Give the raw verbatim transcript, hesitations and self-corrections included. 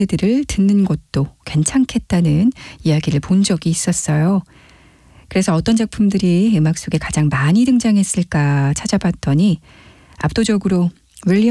들을 듣는 것도 괜찮겠다는 이야기를 본 적이 있었어요. 그래서 어떤 작품들이 음악 속에 가장 많이 등장했을까 찾아봤더니 압도적으로 윌리엄